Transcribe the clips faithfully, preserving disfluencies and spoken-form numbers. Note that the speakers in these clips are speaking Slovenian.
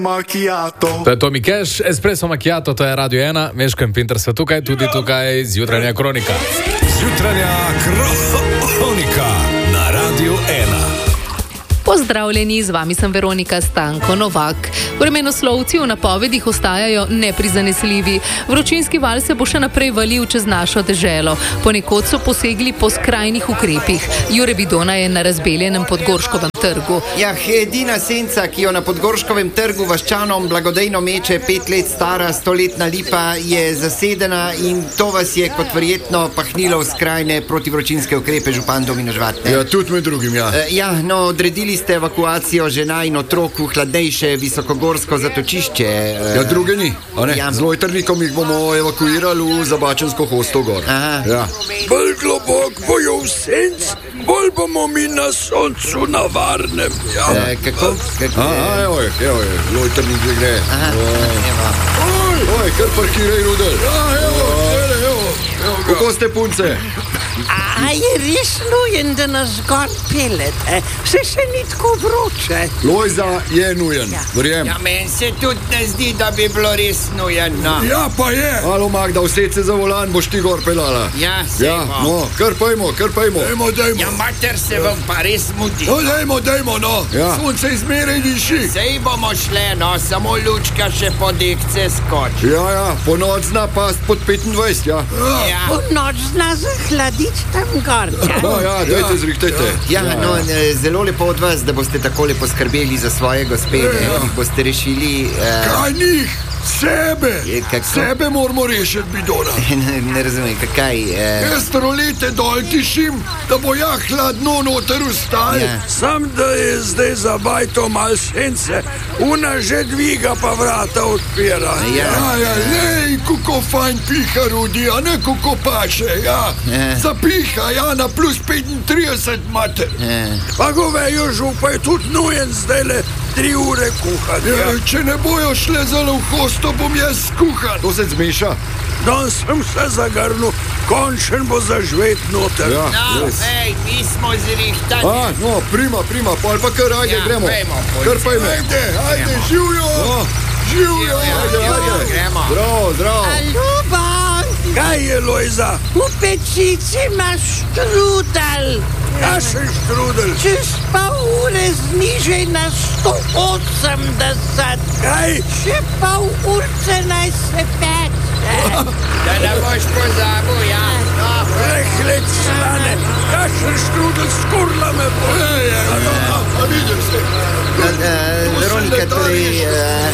Macchiato. To je Tomi Cash, Espresso Macchiato, to je Radio ena, Meško in Pinter so tukaj, tudi tukaj Zjutranja kronika. Zjutranja kronika na Radio ena. Pozdravljeni, z vami sem Veronika Stanko Novak. Vremenoslovci v napovedih ostajajo neprizanesljivi. Vročinski val se bo še naprej valil čez našo deželo. Ponekod so posegli po skrajnih ukrepih. Jure Vidona je na razbeljenem Podgorškovem trgu. Ja, edina senca, ki jo na Podgorškovem trgu vaščanom blagodejno meče pet let stara stoletna lipa, je zasedena in to vas je kot verjetno pahnilo v skrajne protivročinske ukrepe, župan Domino Žvat. Ja, tudi med drugim, ja. E, ja, no, odredili ste evakuacijo žena in otrok v hladnejše visokogorsko zatočišče. E, ja, druge ni, a ne? Ja. Z lojtrnikom jih bomo evakuirali v Zabačensko hosto gor. Aha. Ja. Bolj globok bojo v senc, bolj bomo mi na soncu na varnem. Ja. E, kako? kako A, a, evo je, evo je, lojtrnik že gre. Aha, evo. Oj, oj, kar parkiraj rudel. Ja, evo, evo, evo, evo. Kako ste punce? A je res nujen, da nas gor pelete? Vse še ni tako vroče. Lojza je nujen, verjem. Ja, meni se tudi ne zdi, da bi bilo res nujen, no. Ja, pa je. Alo, Magda, used se za volan, boš ti gor pelala. Ja, sej Ja, bo. no, kar pojmo, kar pojmo. Dajmo, dajmo. Ja, mater se vam pa res mudi. No, dajmo, dajmo, no. Ja. Sonce izmeraj diši. Sej bomo šle, no, samo lučka še po dekce skoči. Ja, ja, po noč zna past pod petindvajset, ja. Ja. Po noč zna zahladiti tam gor. No, ja, dajte, zrihtajte. Ja, no, e, zelo lepo od vas, da boste takole poskrbeli za svoje gospede, Ja. ki boste rešili. Uh, Kaj njih? Sebe. Je, kako? Sebe moramo rešiti, Bidona. ne, ne razumem, kaj. Uh, Jaz rolete dol tišim, da bo ja hladno noter ustal. Ja. Sam, da je zdaj za bajto mal sence, una že dviga pa vrata odpira. Ja. ja, ja lej, kako fajn piha Rudi, a ne kako paše, ja. Ja. Zapiha, ja, na plus petintrideset mater. Ja. Pa govejo župa je tudi nujen zdaj le tri ure kuhati. Ja, če ne bojo šle zelo v hosto, bom jaz skuhan. To se zmeša. Danes sem se zagrnil, končen bo zažvet noter. Ja, No, res. ej, mi smo zrihtani. A, no, prima, prima, pol pa kar, ajde, Ja, gremo. gremo, pojdi. Kar pa ime. Ajde, ajde, živijo! No, Živijo! ajde, ajde. Gremo. Zdravo, zdravo. Ljuba, Kaj je, Lojza? v pečici imaš štrudel. Kašen štrudel? Čez pol ure znižaj na sto osemdeset. Kaj? Še pol urce naj se peče. Da ne boš pozabil, ja. No, Prehled slane, kašen štrudel skurla me bo. Ej, ej, a vidim se. uh, uh, Veronika, torej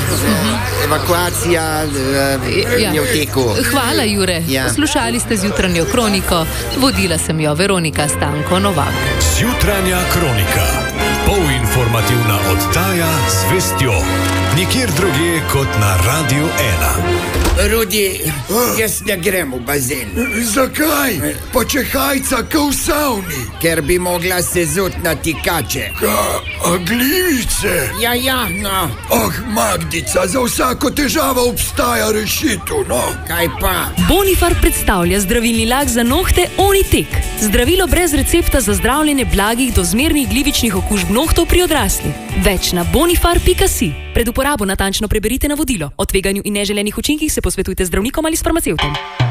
uh, evakuacija uh, Ja. je v teku. Hvala, Jure. Ja. Poslušali ste Zjutranjo kroniko. Vodila sem jo Veronika Stanko Novak. Zjutranja kronika. Polinformativna oddaja z vestjo. Nikjer drugje kot na Radio ena. Rudi, jaz ne grem v bazen, Zakaj? Pa če hajca kao v savni. ker bi mogla se zut na tikače. A glivice? Ja, ja, no, Ah, Magdica, za vsako težavo obstaja rešitev, no. kaj pa? Bonifar predstavlja zdravilni lak za nohte Onitek. Zdravilo brez recepta za zdravljenje blagih do zmernih glivičnih okužb nohtov pri odraslih. Več na bonifar pika si. Pred uporabo natančno preberite navodilo. O tveganju in neželenih učinkih se posvetujte z zdravnikom ali s farmacevtom.